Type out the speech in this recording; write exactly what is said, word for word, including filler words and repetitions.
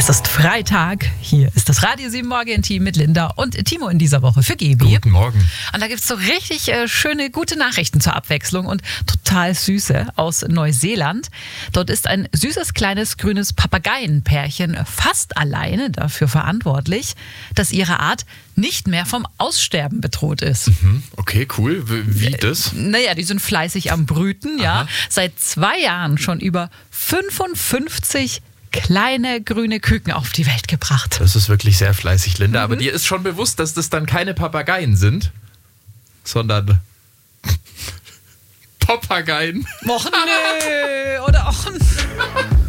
Es ist Freitag. Hier ist das Radio sieben Morgen-Team mit Linda und Timo in dieser Woche für G B. Guten Morgen. Und da gibt es so richtig äh, schöne, gute Nachrichten zur Abwechslung und total süße aus Neuseeland. Dort ist ein süßes, kleines, grünes Papageienpärchen fast alleine dafür verantwortlich, dass ihre Art nicht mehr vom Aussterben bedroht ist. Mhm, okay, cool. Wie das? Naja, die sind fleißig am Brüten, ja. Aha. Seit zwei Jahren schon über fünfundfünfzig kleine grüne Küken auf die Welt gebracht. Das ist wirklich sehr fleißig, Linda. Mhm. Aber dir ist schon bewusst, dass das dann keine Papageien sind, sondern Papageien. Och nö, oder auch